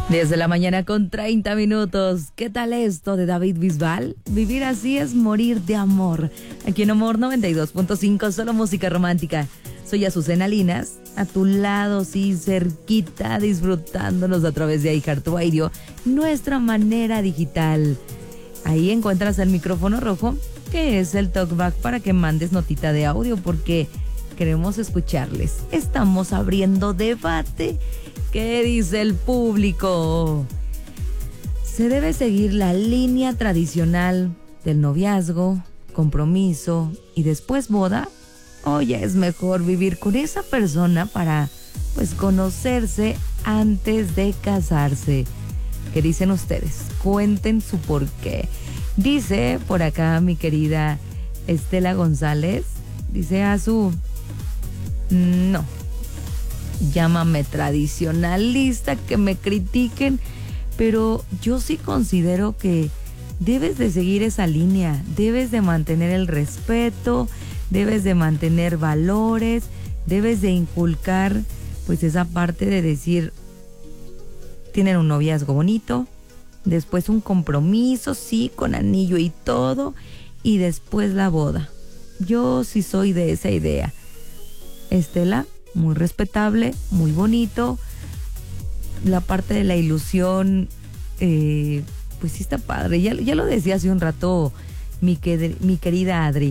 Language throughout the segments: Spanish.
10 de la mañana con 30 minutos. ¿Qué tal esto de David Bisbal? Vivir así es morir de amor. Aquí en Amor 92.5, solo música romántica. Soy Azucena Linas, a tu lado, sí, cerquita, disfrutándonos a través de iHeartRadio, nuestra manera digital. Ahí encuentras el micrófono rojo, que es el talkback para que mandes notita de audio, porque queremos escucharles. Estamos abriendo debate. ¿Qué dice el público? ¿Se debe seguir la línea tradicional del noviazgo, compromiso y después boda? ¿O ya es mejor vivir con esa persona para, pues, conocerse antes de casarse? ¿Qué dicen ustedes? Cuenten su porqué. Dice por acá mi querida Estela González, dice Azu, no. Llámame tradicionalista, que me critiquen, pero yo sí considero que debes de seguir esa línea, debes de mantener el respeto, debes de mantener valores, debes de inculcar pues esa parte de decir, tienen un noviazgo bonito, después un compromiso, sí, con anillo y todo, y después la boda. Yo sí soy de esa idea. Estela, muy respetable, muy bonito. La parte de la ilusión, pues sí está padre. Ya lo decía hace un rato mi querida Adri.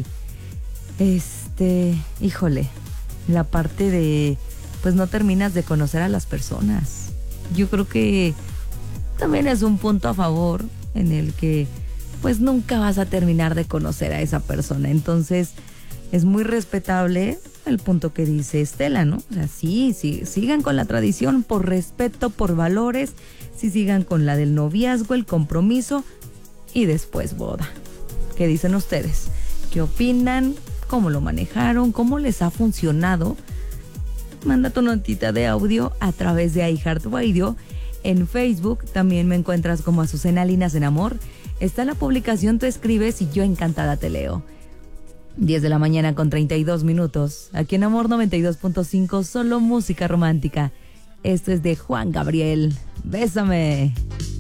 Híjole, la parte de, pues no terminas de conocer a las personas. Yo creo que también es un punto a favor en el que, pues nunca vas a terminar de conocer a esa persona. Entonces, es muy respetable el punto que dice Estela, ¿no? O sea, sí, sigan con la tradición por respeto, por valores, sí sigan con la del noviazgo, el compromiso y después boda. ¿Qué dicen ustedes? ¿Qué opinan? ¿Cómo lo manejaron? ¿Cómo les ha funcionado? Manda tu notita de audio a través de iHeartRadio. En Facebook también me encuentras como Azucena Linas en Amor. Está la publicación, tú escribes y yo encantada te leo. 10 de la mañana con 32 minutos. Aquí en Amor 92.5, solo música romántica. Esto es de Juan Gabriel. Bésame.